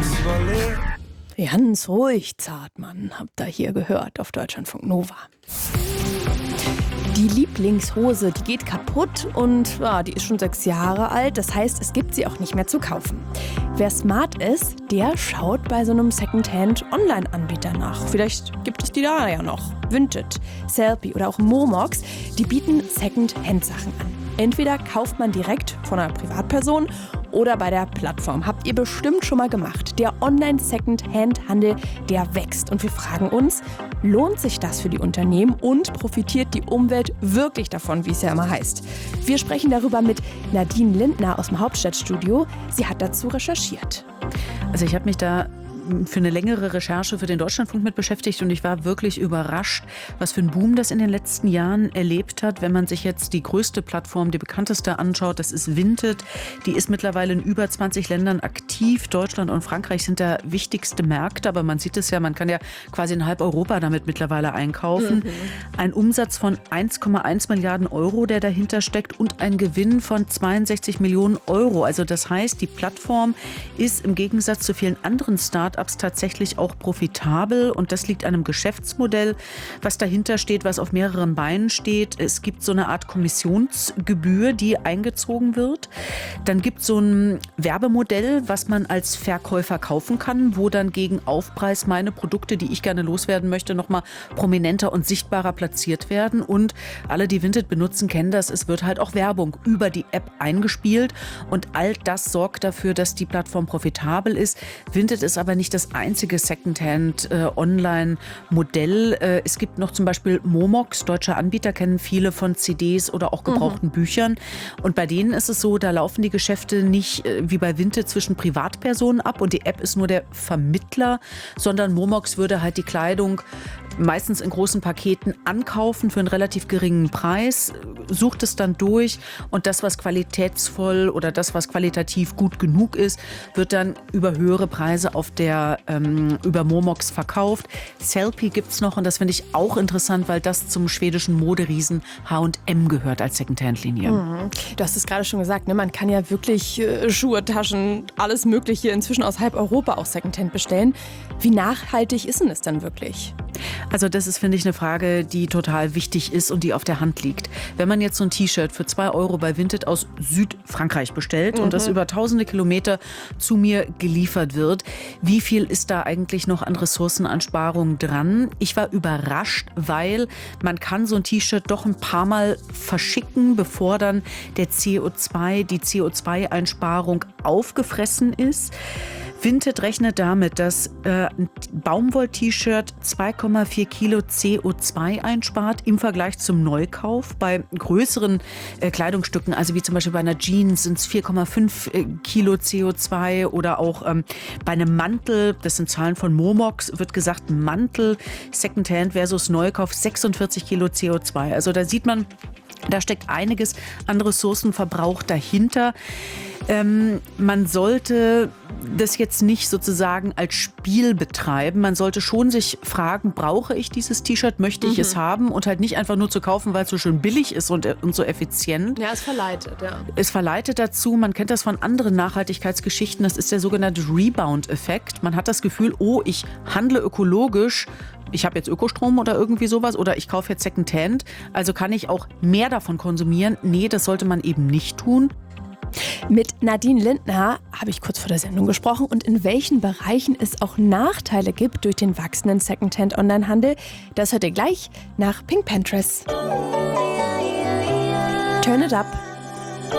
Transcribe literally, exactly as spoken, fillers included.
Ganz ruhig, Zartmann, habt ihr hier gehört auf Deutschlandfunk Nova. Die Lieblingshose, die geht kaputt und ja, die ist schon sechs Jahre alt. Das heißt, es gibt sie auch nicht mehr zu kaufen. Wer smart ist, der schaut bei so einem Secondhand-Online-Anbieter nach. Vielleicht gibt es die da ja noch. Vinted, Sellpy oder auch Momox, die bieten Secondhand-Sachen an. Entweder kauft man direkt von einer Privatperson oder bei der Plattform. Habt ihr bestimmt schon mal gemacht. Der Online-Second-Hand-Handel, der wächst. Und wir fragen uns, lohnt sich das für die Unternehmen und profitiert die Umwelt wirklich davon, wie es ja immer heißt? Wir sprechen darüber mit Nadine Lindner aus dem Hauptstadtstudio. Sie hat dazu recherchiert. Also ich habe mich da für eine längere Recherche für den Deutschlandfunk mit beschäftigt und ich war wirklich überrascht, was für einen Boom das in den letzten Jahren erlebt hat. Wenn man sich jetzt die größte Plattform, die bekannteste anschaut, das ist Vinted. Die ist mittlerweile in über zwanzig Ländern aktiv. Deutschland und Frankreich sind da wichtigste Märkte, aber man sieht es ja, man kann ja quasi in halb Europa damit mittlerweile einkaufen. Mhm. Ein Umsatz von eins Komma eins Milliarden Euro, der dahinter steckt und ein Gewinn von zweiundsechzig Millionen Euro. Also das heißt, die Plattform ist im Gegensatz zu vielen anderen Startups tatsächlich auch profitabel und das liegt an einem Geschäftsmodell, was dahinter steht, was auf mehreren Beinen steht. Es gibt so eine Art Kommissionsgebühr, die eingezogen wird. Dann gibt es so ein Werbemodell, was man als Verkäufer kaufen kann, wo dann gegen Aufpreis meine Produkte, die ich gerne loswerden möchte, nochmal prominenter und sichtbarer platziert werden. Und alle, die Vinted benutzen, kennen das. Es wird halt auch Werbung über die App eingespielt und all das sorgt dafür, dass die Plattform profitabel ist. Vinted ist aber nicht das einzige Secondhand-Online-Modell. Äh, äh, es gibt noch zum Beispiel Momox, deutsche Anbieter, kennen viele von C Ds oder auch gebrauchten mhm. Büchern. Und bei denen ist es so, da laufen die Geschäfte nicht äh, wie bei Vinted zwischen Privatpersonen ab und die App ist nur der Vermittler, sondern Momox würde halt die Kleidung meistens in großen Paketen ankaufen für einen relativ geringen Preis, sucht es dann durch und das, was qualitätsvoll oder das, was qualitativ gut genug ist, wird dann über höhere Preise auf der ähm, über Momox verkauft. Sellpy gibt es noch und das finde ich auch interessant, weil das zum schwedischen Moderiesen H und M gehört als Secondhand-Linie. Mhm. Du hast es gerade schon gesagt, ne? Man kann ja wirklich äh, Schuhe, Taschen, alles Mögliche inzwischen aus halb Europa auch Secondhand bestellen. Wie nachhaltig ist denn es dann wirklich? Also das ist, finde ich, eine Frage, die total wichtig ist und die auf der Hand liegt. Wenn man jetzt so ein T-Shirt für zwei Euro bei Vinted aus Südfrankreich bestellt mhm. und das über tausende Kilometer zu mir geliefert wird, wie viel ist da eigentlich noch an Ressourceneinsparungen dran? Ich war überrascht, weil man kann so ein T-Shirt doch ein paar Mal verschicken, bevor dann der C O zwei, die C O zwei Einsparung aufgefressen ist. Vinted rechnet damit, dass äh, ein Baumwoll-T-Shirt zwei Komma vier Kilo C O zwei einspart im Vergleich zum Neukauf. Bei größeren äh, Kleidungsstücken, also wie zum Beispiel bei einer Jeans, sind es vier Komma fünf äh, Kilo C O zwei oder auch ähm, bei einem Mantel, das sind Zahlen von Momox, wird gesagt, Mantel, Secondhand versus Neukauf, sechsundvierzig Kilo C O zwei. Also da sieht man, da steckt einiges an Ressourcenverbrauch dahinter. Ähm, man sollte das jetzt nicht sozusagen als Spiel betreiben. Man sollte schon sich fragen, brauche ich dieses T-Shirt, möchte ich mhm. es haben und halt nicht einfach nur zu kaufen, weil es so schön billig ist und, und so effizient. Ja, es verleitet, ja. Es verleitet dazu, man kennt das von anderen Nachhaltigkeitsgeschichten, das ist der sogenannte Rebound-Effekt. Man hat das Gefühl, oh, ich handle ökologisch, ich habe jetzt Ökostrom oder irgendwie sowas oder ich kaufe jetzt Secondhand, also kann ich auch mehr davon konsumieren. Nee, das sollte man eben nicht tun. Mit Nadine Lindner habe ich kurz vor der Sendung gesprochen und in welchen Bereichen es auch Nachteile gibt durch den wachsenden Secondhand-Online-Handel. Das hört ihr gleich nach Pink Panthers. Turn it up.